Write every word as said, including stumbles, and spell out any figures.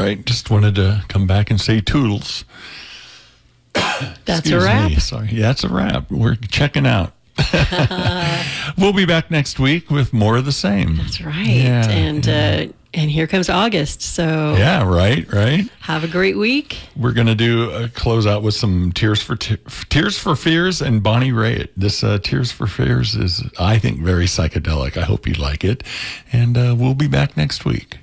right. Just wanted to come back and say toodles. That's Excuse a wrap. me. Sorry. Yeah, that's a wrap. We're checking out. We'll be back next week with more of the same. That's right. Yeah, and yeah. Uh, and here comes August. So Yeah, right, right. have a great week. We're going to do a closeout with some Tears for Te- Tears for Fears and Bonnie Raitt. This uh, Tears for Fears is, I think, very psychedelic. I hope you like it. And uh, we'll be back next week.